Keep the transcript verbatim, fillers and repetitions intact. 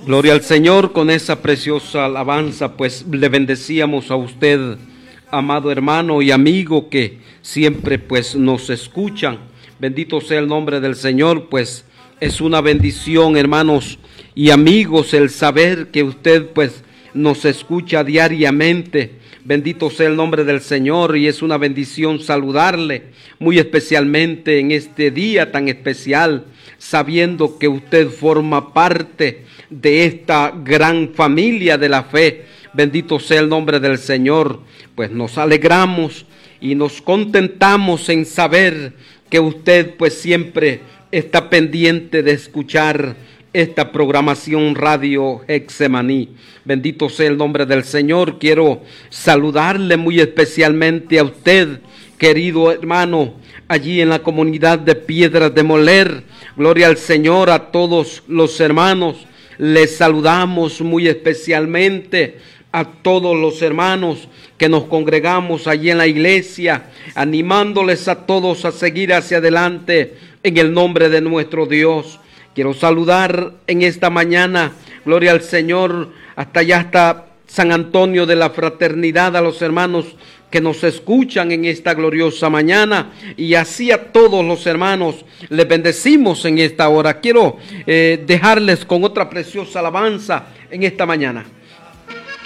Gloria al Señor. Con esa preciosa alabanza, pues le bendecíamos a usted, amado hermano y amigo que siempre pues nos escuchan. Bendito sea el nombre del Señor, pues es una bendición, hermanos y amigos, el saber que usted pues nos escucha diariamente. Bendito sea el nombre del Señor, y es una bendición saludarle muy especialmente en este día tan especial, sabiendo que usted forma parte de esta gran familia de la fe. Bendito sea el nombre del Señor. Pues nos alegramos y nos contentamos en saber que usted pues siempre está pendiente de escuchar esta programación Radio Getsemaní. Bendito sea el nombre del Señor. Quiero saludarle muy especialmente a usted, querido hermano, allí en la comunidad de Piedras de Moler. Gloria al Señor. A todos los hermanos les saludamos muy especialmente, a todos los hermanos que nos congregamos allí en la iglesia, animándoles a todos a seguir hacia adelante en el nombre de nuestro Dios. Quiero saludar en esta mañana, gloria al Señor, hasta allá, hasta San Antonio de la Fraternidad, a los hermanos que nos escuchan en esta gloriosa mañana, y así a todos los hermanos les bendecimos en esta hora. Quiero eh, dejarles con otra preciosa alabanza en esta mañana.